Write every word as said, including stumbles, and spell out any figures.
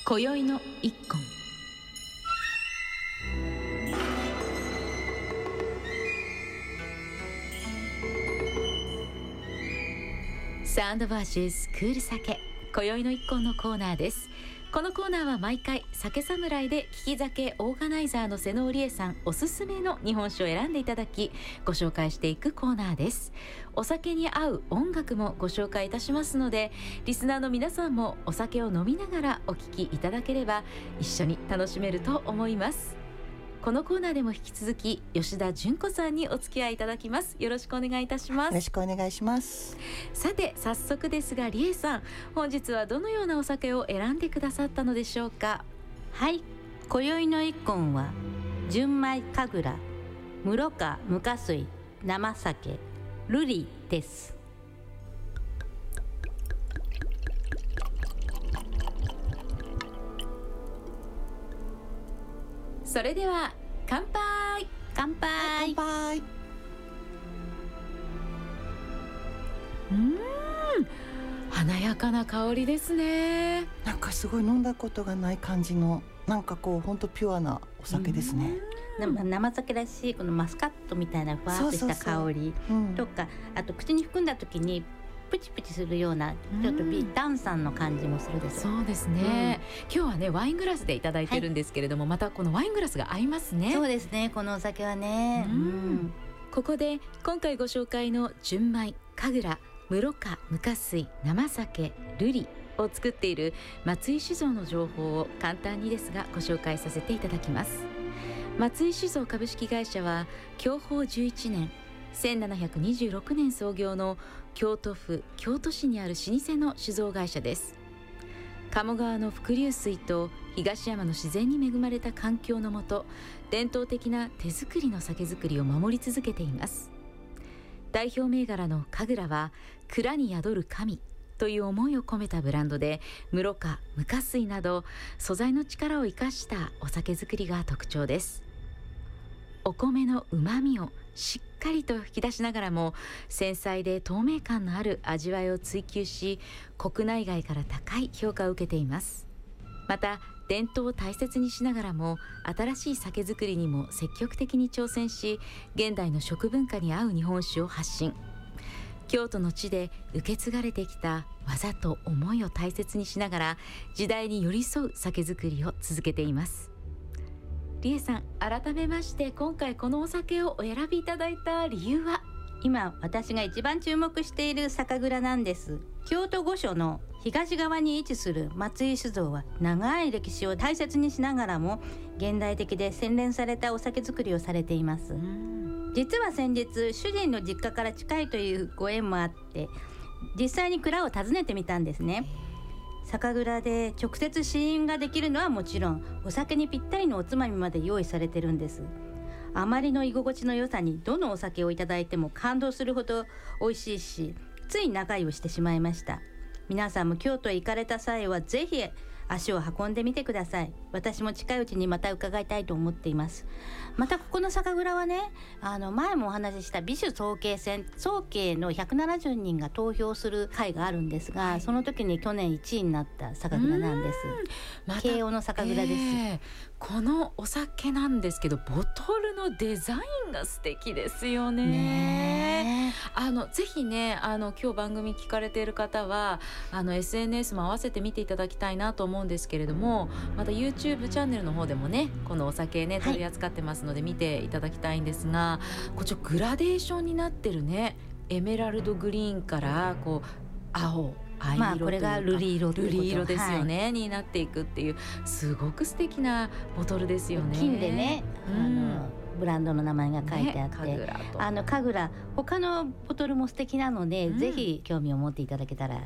今宵の一献。サウンドバーシュスクール酒、今宵の一献のコーナーです。このコーナーは毎回酒侍で利き酒オーガナイザーの瀬能理恵さんおすすめの日本酒を選んでいただきご紹介していくコーナーです。お酒に合う音楽もご紹介いたしますので、リスナーの皆さんもお酒を飲みながらお聞きいただければ一緒に楽しめると思います。このコーナーでも引き続き吉田純子さんにお付き合いいただきます。よろしくお願いいたします。 よろしくお願いします。 さて早速ですが、理恵さん、本日はどのようなお酒を選んでくださったのでしょうか。 はい、今宵の一献は純米神楽室賀無加水生酒瑠璃です。 それでは乾杯。 乾杯。 乾杯。 うーん、華やかな香りですね。 なんかすごい飲んだことがない感じの、なんかこう本当ピュアなお酒ですね。 生酒らしいこのマスカットみたいなふわっとした香りとか、あと口に含んだ時にプチプチするようなちょっと微炭酸の感じもするです。 そうですね、うん、今日はねワイングラスでいただいてるんですけれども、はい、またこのワイングラスが合いますね。 そうですね、このお酒はね、うんうん、 ここで今回ご紹介の純米神楽室賀無加水生酒瑠璃を作っている松井酒造の情報を簡単にですがご紹介させていただきます。松井酒造株式会社は享保じゅういちねんせんななひゃくにじゅうろくねん創業の京都府京都市にある老舗の酒造会社です。鴨川の伏流水と東山の自然に恵まれた環境の下、伝統的な手作りの酒造りを守り続けています。代表銘柄の神楽は蔵に宿る神という思いを込めたブランドで、室賀無加水など素材の力を生かしたお酒造りが特徴です。お米のうまみをしっかりと引き出しながらも繊細で透明感のある味わいを追求し、国内外から高い評価を受けています。また伝統を大切にしながらも新しい酒造りにも積極的に挑戦し、現代の食文化に合う日本酒を発信。京都の地で受け継がれてきた技と思いを大切にしながら時代に寄り添う酒造りを続けています。理恵さん、改めまして今回このお酒をお選びいただいた理由は？ 今私が一番注目している酒蔵なんです。京都御所の東側に位置する松井酒造は長い歴史を大切にしながらも現代的で洗練されたお酒造りをされています。実は先日主人の実家から近いというご縁もあって実際に蔵を訪ねてみたんですね。酒蔵で直接試飲ができるのはもちろん、お酒にぴったりのおつまみまで用意されてるんです。あまりの居心地の良さにどのお酒をいただいても感動するほど美味しいし、つい仲居をしてしまいました。皆さんも京都へ行かれた際はぜひ足を運んでみてください。私も近いうちにまた伺いたいと思っています。またここの酒蔵はね、あの前もお話しした美酒早慶戦、早慶のひゃくななじゅうにんが投票する会があるんですが、はい、その時に去年いちいになった酒蔵なんです。ま、慶応の酒蔵です、 えー、このお酒なんですけどボトルのデザインが素敵ですよ ね, ねあのぜひね、あの今日番組聞かれている方はあの エスエヌエス も合わせて見ていただきたいなと思うんですけれども、また YouTube チャンネルの方でもねこのお酒ね取り扱ってますので見ていただきたいんですが、はい、こっちグラデーションになってるね、エメラルドグリーンからこう青藍色、まあ、 これが瑠璃色瑠璃色ですよね、はい、になっていくっていうすごく素敵なボトルですよね。 金でね、うん、あのブランドの名前が書いてあって、ね、あの神楽他のボトルも素敵なので、うん、ぜひ興味を持っていただけたら